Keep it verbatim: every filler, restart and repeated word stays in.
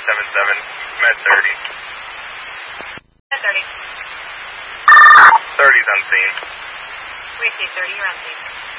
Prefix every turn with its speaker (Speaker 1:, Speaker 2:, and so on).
Speaker 1: seven seven, Med thirty.
Speaker 2: Med thirty.
Speaker 1: thirty's on scene.
Speaker 2: We see thirty, you're on scene.